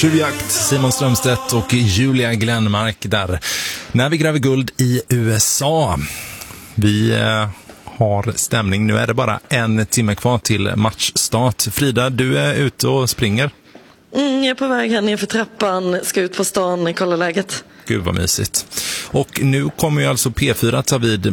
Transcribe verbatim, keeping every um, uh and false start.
Tjuvjakt, Simon Strömstedt och Julia Glenmark där. När vi gräver guld i U S A. Vi eh, har stämning. Nu är det bara en timme kvar till matchstart. Frida, du är ute och springer. Mm, jag är på väg här ner för trappan, ska ut på stan, kolla läget. Gud vad mysigt. Och nu kommer ju alltså P fyra ta vid